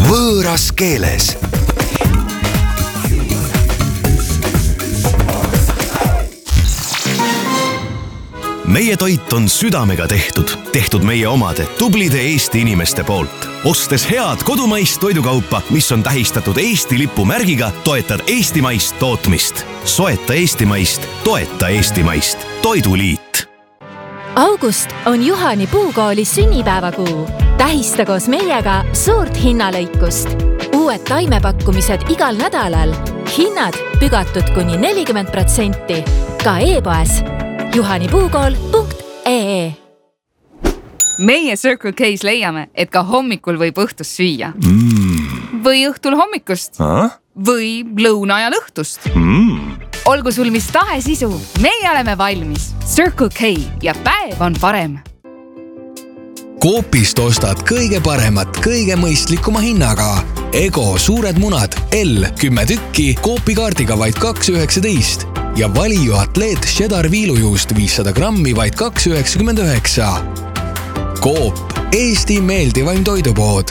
võõras keeles. Meie toit on südamega tehtud meie omade tublide Eesti inimeste poolt. Ostes head kodumaist toidukaupa, mis on tähistatud Eesti lipu märgiga, toetad eestimaist tootmist. Soeta eestimaist, toeta eestimaist. Toiduliit. August on Juhani Puukooli sünnipäevakuu. Tähista koos meiega suurt hinnalõikust. Uued taimepakkumised igal nädalal. Hinnad pügatud kuni 40%. Ka e-poes juhanipuukool.ee. Meie Circle K's leiame, et ka hommikul võib õhtust süüa. Või õhtul hommikust. Või lõuna ja õhtust. Olgu sul mis tahes isu, meie oleme valmis. Circle K ja päev on parem. Coopist ostad kõige paremat, kõige mõistlikuma hinnaga. Ego suured munad L 10 tükki Coopi kaardiga vaid 2,19 ja Valiju Atleet Cheddar viilujuust 500 grammi vaid 2,99. Coop, Eesti meeldivaim toidupood.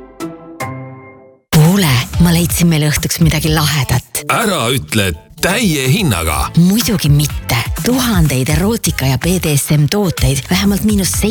Kuule, ma leidsin meile õhtuks midagi lahedat. Ära ütle täie hinnaga. Muidugi mitte. Tuhandeid erootika ja BDSM tooteid vähemalt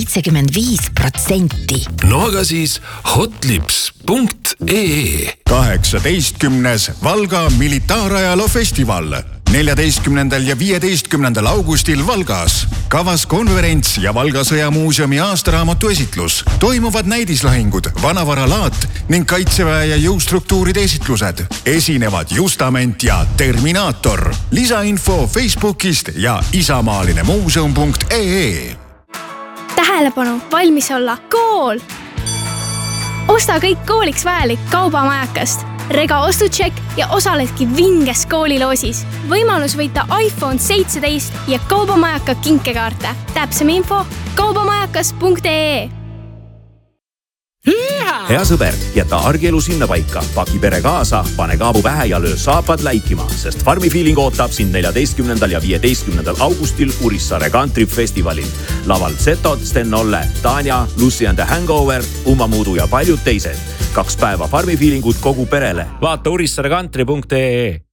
-75%. No aga siis hotlips.ee. 18. Valga militaarajaloo festival. 14. ja 15. augustil Valgas. Kavas konverents ja Valga sõjamuuseumi aastaraamatu esitlus. Toimuvad näidislahingud, vanavaralaat ning kaitseväe ja jõustruktuuride esitlused. Esinevad Justament ja Terminaator. Lisainfo Facebookist ja isamaalinemuuseum.ee. Tähelepanu, valmis olla kool! Osta kõik kooliks vajalik kaubamajakast. Rega ostutšek ja osaledki vinges kooliloosis. Võimalus võita iPhone 17 ja kaubamajaka kinkekaarte. Täpsem info kaubamajakas.ee. Hea sõber, jäta argielu sinna paika. Paki pere kaasa, pane kaabu pähe ja löö saapad läikima, sest Farmi Feeling ootab sind 14. ja 15. augustil Urissaare Country Festivalil. Laval Zetod, Sten Olle, Tanja, Lucy and the Hangover, Uma Muudu ja paljud teised. 2 päeva Farmi Feelingut kogu perele. Vaata urissarecountry.ee.